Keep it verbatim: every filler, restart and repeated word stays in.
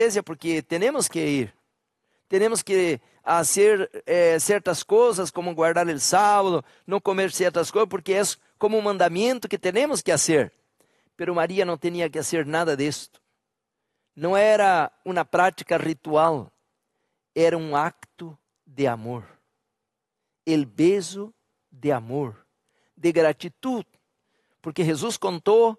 igreja porque temos que ir. Temos que fazer eh, certas coisas, como guardar o sábado, não comer certas coisas, porque é como um mandamento que temos que fazer. Pero Maria não tinha que fazer nada disto. Não era uma prática ritual, era um acto de amor. El beso de amor, de gratitud. Porque Jesus contou